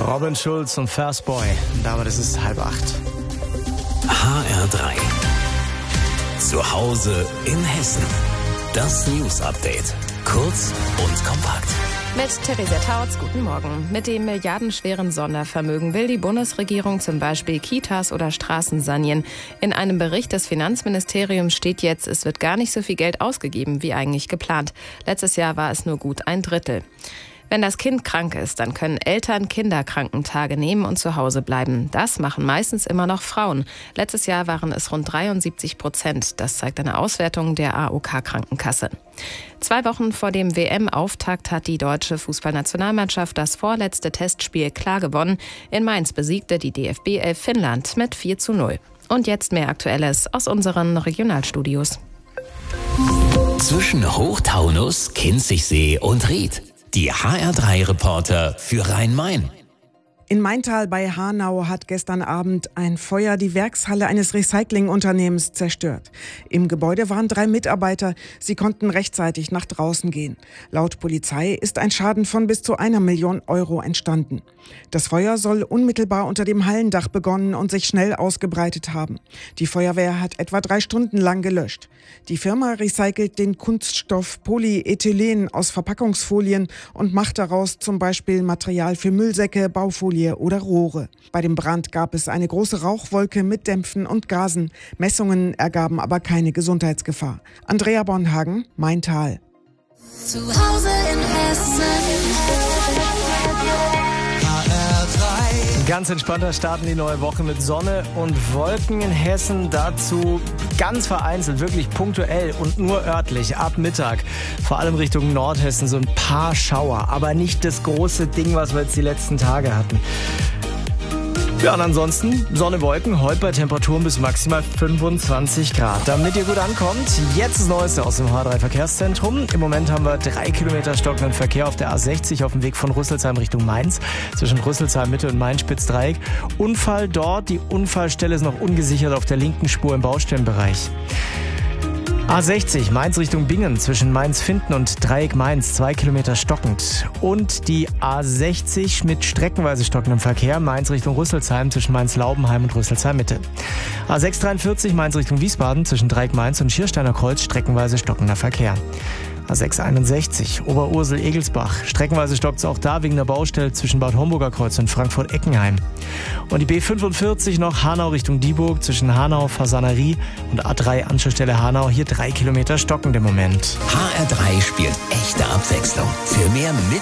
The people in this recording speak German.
Robin Schulz und Fastboy. Damit ist es 7:30. HR3. Zu Hause in Hessen. Das News-Update. Kurz und kompakt. Mit Theresa Tautz, guten Morgen. Mit dem milliardenschweren Sondervermögen will die Bundesregierung zum Beispiel Kitas oder Straßen sanieren. In einem Bericht des Finanzministeriums steht jetzt, es wird gar nicht so viel Geld ausgegeben, wie eigentlich geplant. Letztes Jahr war es nur gut 1/3. Wenn das Kind krank ist, dann können Eltern Kinderkrankentage nehmen und zu Hause bleiben. Das machen meistens immer noch Frauen. Letztes Jahr waren es rund 73%. Das zeigt eine Auswertung der AOK-Krankenkasse. 2 Wochen vor dem WM-Auftakt hat die deutsche Fußballnationalmannschaft das vorletzte Testspiel klar gewonnen. In Mainz besiegte die DFB-11 Finnland mit 4:0. Und jetzt mehr Aktuelles aus unseren Regionalstudios. Zwischen Hochtaunus, Kinzigsee und Ried. Die HR3-Reporter für Rhein-Main. In Maintal bei Hanau hat gestern Abend ein Feuer die Werkshalle eines Recyclingunternehmens zerstört. Im Gebäude waren 3 Mitarbeiter. Sie konnten rechtzeitig nach draußen gehen. Laut Polizei ist ein Schaden von bis zu 1 Million Euro entstanden. Das Feuer soll unmittelbar unter dem Hallendach begonnen und sich schnell ausgebreitet haben. Die Feuerwehr hat etwa 3 Stunden lang gelöscht. Die Firma recycelt den Kunststoff Polyethylen aus Verpackungsfolien und macht daraus zum Beispiel Material für Müllsäcke, Baufolie oder Rohre. Bei dem Brand gab es eine große Rauchwolke mit Dämpfen und Gasen. Messungen ergaben aber keine Gesundheitsgefahr. Andrea Bonhagen, Maintal. Zu Hause in Hessen. Ganz entspannter starten die neue Woche mit Sonne und Wolken in Hessen. Dazu ganz vereinzelt, wirklich punktuell und nur örtlich ab Mittag. Vor allem Richtung Nordhessen so ein paar Schauer, aber nicht das große Ding, was wir jetzt die letzten Tage hatten. Ja, und ansonsten Sonne, Wolken, heute bei Temperaturen bis maximal 25 Grad. Damit ihr gut ankommt, jetzt das Neueste aus dem H3-Verkehrszentrum. Im Moment haben wir 3 Kilometer stockenden Verkehr auf der A60 auf dem Weg von Rüsselsheim Richtung Mainz. Zwischen Rüsselsheim Mitte und Mainz-Spitzdreieck. Unfall dort, die Unfallstelle ist noch ungesichert auf der linken Spur im Baustellenbereich. A60 Mainz Richtung Bingen zwischen Mainz-Finden und Dreieck Mainz 2 Kilometer stockend. Und die A60 mit streckenweise stockendem Verkehr Mainz Richtung Rüsselsheim zwischen Mainz-Laubenheim und Rüsselsheim Mitte. A643 Mainz Richtung Wiesbaden zwischen Dreieck Mainz und Schiersteiner Kreuz streckenweise stockender Verkehr. A661 Oberursel-Egelsbach. Streckenweise stockt es auch da wegen der Baustelle zwischen Bad Homburger Kreuz und Frankfurt-Eckenheim. Und die B45 noch Hanau Richtung Dieburg zwischen Hanau, Fasanerie und A3 Anschlussstelle Hanau. Hier 3 Kilometer stockend im Moment. HR3 spielt echte Abwechslung. Für mehr mit